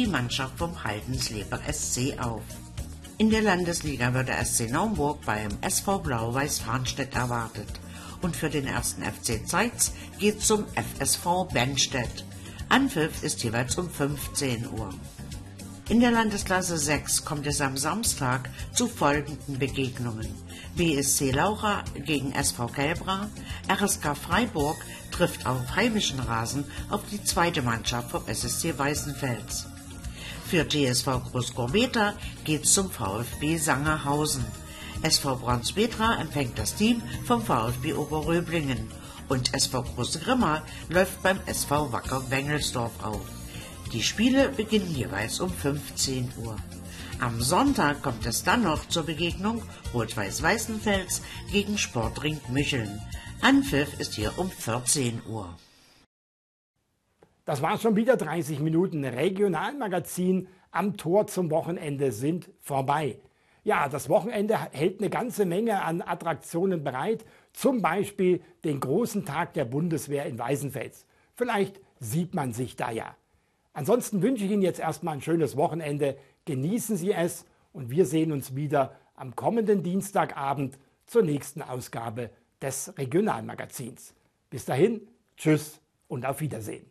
die Mannschaft vom Heidensleber SC auf. In der Landesliga wird der SC Naumburg beim SV Blau-Weiß Farnstedt erwartet. Und für den ersten FC Zeitz geht zum FSV Bennstedt. Anpfiff ist jeweils um 15 Uhr. In der Landesklasse 6 kommt es am Samstag zu folgenden Begegnungen. BSC Laucha gegen SV Kelbra, RSK Freiburg trifft auf heimischen Rasen auf die zweite Mannschaft vom SSC Weißenfels. Für TSV Großgorbeta geht's zum VfB Sangerhausen. SV Braunspetra empfängt das Team vom VfB Oberröblingen und SV Große Grimma läuft beim SV Wacker Wengelsdorf auf. Die Spiele beginnen jeweils um 15 Uhr. Am Sonntag kommt es dann noch zur Begegnung Rot-Weiß Weißenfels gegen Sportring Mücheln. Anpfiff ist hier um 14 Uhr. Das war schon wieder 30 Minuten Regionalmagazin am Tor zum Wochenende sind vorbei. Ja, das Wochenende hält eine ganze Menge an Attraktionen bereit, zum Beispiel den großen Tag der Bundeswehr in Weißenfels. Vielleicht sieht man sich da ja. Ansonsten wünsche ich Ihnen jetzt erstmal ein schönes Wochenende. Genießen Sie es und wir sehen uns wieder am kommenden Dienstagabend zur nächsten Ausgabe des Regionalmagazins. Bis dahin, tschüss und auf Wiedersehen.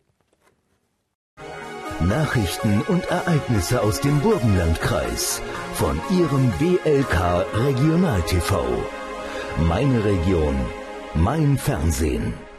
Nachrichten und Ereignisse aus dem Burgenlandkreis von Ihrem BLK Regional TV. Meine Region, mein Fernsehen.